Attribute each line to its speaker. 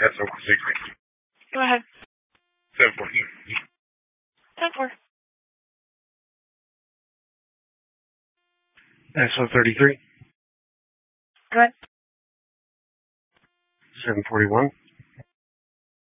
Speaker 1: That's over 60.
Speaker 2: Go ahead.
Speaker 1: 714.
Speaker 2: 10-4.
Speaker 1: That's 33.
Speaker 2: Go ahead.
Speaker 1: 741.